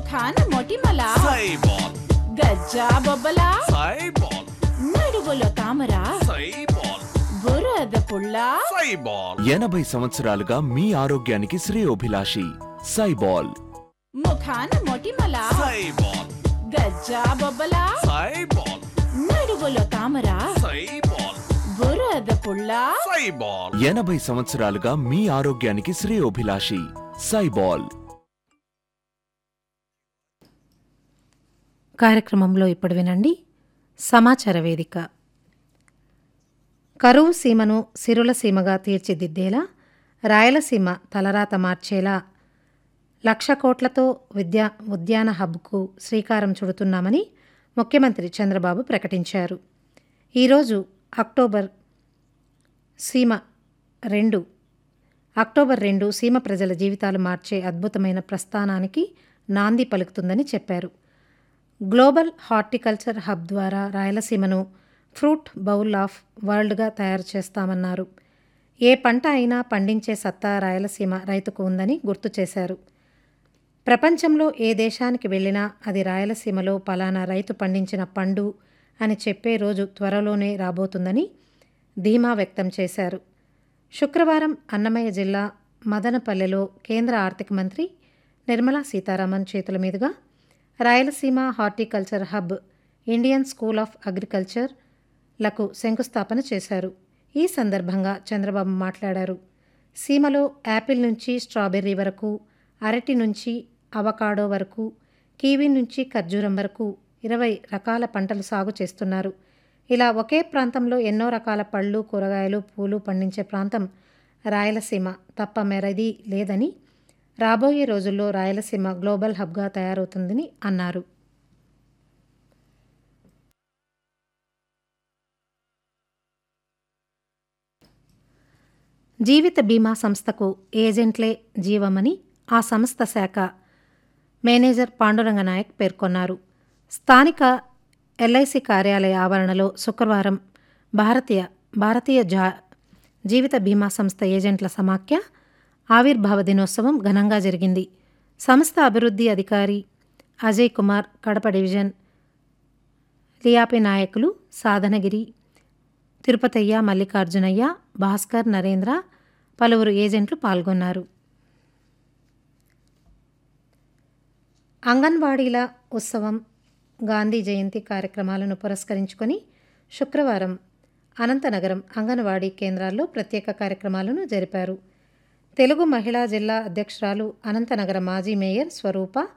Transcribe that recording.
ముఖాన మొటిమల సైబాల్ గజ్జా బొబ్బల సైబాల్ నడువులో తామర సైబాల్ బురద పుల్ల సైబాల్ 80 సంవత్సరాలుగా మీ ఆరోగ్యానికి శ్రేయోభిలాషి సైబాల్. ముఖాన మొటిమల సైబాల్ గజ్జా బొబ్బల సైబాల్ నడువులో తామర సైబాల్ బురద పుల్ల సైబాల్ 80 సంవత్సరాలుగా మీ ఆరోగ్యానికి శ్రేయోభిలాషి సైబాల్. కార్యక్రమంలో ఇప్పుడు వినండి సమాచార వేదిక. కరువు సీమను సిరుల సీమగా తీర్చిదిద్దేలా రాయలసీమ తలరాత మార్చేలా 1,00,000 కోట్లతో ఉద్యాన హబ్కు శ్రీకారం చుడుతున్నామని ముఖ్యమంత్రి చంద్రబాబు ప్రకటించారు. ఈరోజు అక్టోబర్ 2 సీమ ప్రజల జీవితాలు మార్చే అద్భుతమైన ప్రస్థానానికి నాంది పలుకుతుందని చెప్పారు. గ్లోబల్ హార్టికల్చర్ హబ్ ద్వారా రాయలసీమను ఫ్రూట్ బౌల్ ఆఫ్ వరల్డ్గా తయారు చేస్తామన్నారు. ఏ పంట అయినా పండించే సత్తా రాయలసీమ రైతుకు ఉందని గుర్తు చేశారు. ప్రపంచంలో ఏ దేశానికి వెళ్ళినా అది రాయలసీమలో పలానా రైతు పండించిన పండు అని చెప్పే రోజు త్వరలోనే రాబోతుందని ధీమా వ్యక్తం చేశారు. శుక్రవారం అన్నమయ్య జిల్లా మదనపల్లెలో కేంద్ర ఆర్థిక మంత్రి నిర్మలా సీతారామన్ చేతుల మీదుగా Rayalaseema horticulture hub, Indian school of agriculture లకు శంకుస్థాపన చేశారు. ఈ సందర్భంగా చంద్రబాబు మాట్లాడారు. సీమలో యాపిల్ నుంచి స్ట్రాబెర్రీ వరకు, అరటి నుంచి అవకాడో వరకు, కీవీ నుంచి ఖర్జూరం వరకు 20 రకాల పంటలు సాగు చేస్తున్నారు. ఇలా ఒకే ప్రాంతంలో ఎన్నో రకాల పళ్ళు, కూరగాయలు, పూలు పండించే ప్రాంతం రాయలసీమ తప్ప మరేదీ లేదని, రాబోయే రోజుల్లో రాయలసీమ గ్లోబల్ హబ్గా తయారవుతుందని అన్నారు. జీవిత బీమా సంస్థకు ఏజెంట్లే జీవమని ఆ సంస్థ శాఖ మేనేజర్ పాండురంగనాయక్ పేర్కొన్నారు. స్థానిక ఎల్ఐసి కార్యాలయ ఆవరణలో శుక్రవారం భారతీయ జీవిత బీమా సంస్థ ఏజెంట్ల సమాఖ్య ఆవిర్భావ దినోత్సవం ఘనంగా జరిగింది. సంస్థ అభివృద్ధి అధికారి అజయ్ కుమార్, కడప డివిజన్ లియాపి నాయకులు సాధనగిరి, తిరుపతయ్య, మల్లికార్జునయ్య, భాస్కర్, నరేంద్ర, పలువురు ఏజెంట్లు పాల్గొన్నారు. అంగన్వాడీల ఉత్సవం, గాంధీ జయంతి కార్యక్రమాలను పురస్కరించుకొని శుక్రవారం అనంతనగరం అంగన్వాడీ కేంద్రాల్లో ప్రత్యేక కార్యక్రమాలను జరిపారు. తెలుగు మహిళా జిల్లా అధ్యక్షురాలు, అనంతనగర మాజీ మేయర్ స్వరూప